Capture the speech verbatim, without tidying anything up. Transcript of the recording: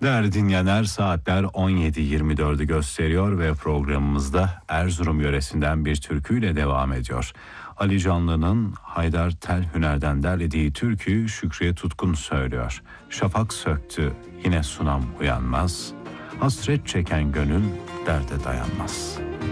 Değerli dinleyenler, saatler on yedi yirmi dördü gösteriyor ve programımızda Erzurum yöresinden bir türküyle devam ediyor. Ali Canlı'nın Haydar Tel Hüner'den derlediği türküyü Şükriye Tutkun söylüyor. Şafak söktü, yine sunam uyanmaz, hasret çeken gönül derde dayanmaz.